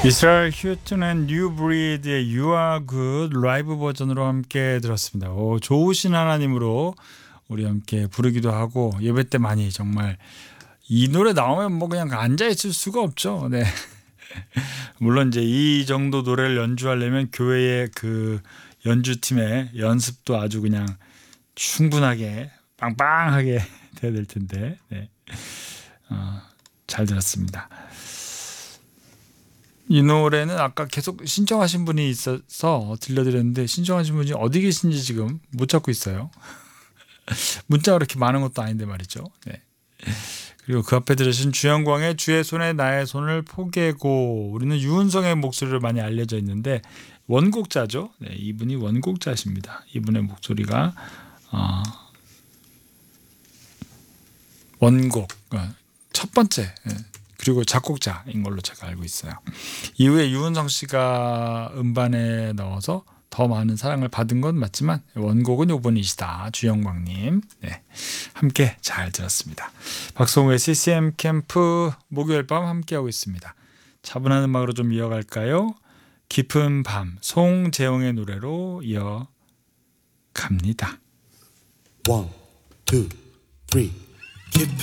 이스라엘 휴튼 앤 뉴 브리드의 You Are Good 라이브 버전으로 함께 들었습니다. 좋으신 하나님으로 우리 함께 부르기도 하고 예배 때 많이 정말 이 노래 나오면 뭐 그냥 앉아 있을 수가 없죠. 네. 물론 이제 이 정도 노래를 연주하려면 교회의 그 연주팀의 연습도 아주 그냥 충분하게 빵빵하게 돼야 될 텐데. 네. 잘 들었습니다. 이 노래는 아까 계속 신청하신 분이 있어서 들려드렸는데 신청하신 분이 어디 계신지 지금 못 찾고 있어요. 문자가 그렇게 많은 것도 아닌데 말이죠. 네. 그리고 그 앞에 들으신 주영광의 주의 손에 나의 손을 포개고, 우리는 유은성의 목소리로 많이 알려져 있는데 원곡자죠. 네, 이분이 원곡자십니다. 이분의 목소리가 원곡 첫 번째 그리고 작곡자인 걸로 제가 알고 있어요. 이후에 유은성 씨가 음반에 넣어서 더 많은 사랑을 받은 건 맞지만 원곡은 요번이시다. 주영광님. 네, 함께 잘 들었습니다. 박성우의 CCM 캠프 목요일 밤 함께하고 있습니다. 차분한 음악으로 좀 이어갈까요? 깊은 밤 송재영의 노래로 이어갑니다. One, two, three. 깊은